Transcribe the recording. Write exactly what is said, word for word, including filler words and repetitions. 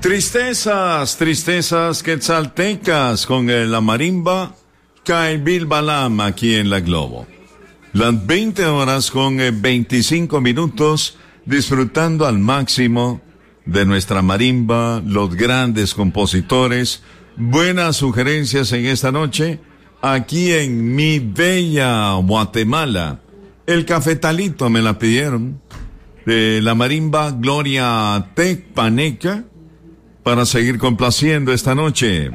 Tristezas, tristezas quetzaltecas con el- la marimba Caimbil Balam aquí en la Globo. Las veinte horas con eh, veinticinco minutos disfrutando al máximo de nuestra marimba, los grandes compositores. Buenas sugerencias en esta noche aquí en mi bella Guatemala. El cafetalito me la pidieron de la marimba Gloria Tecpaneca para seguir complaciendo esta noche.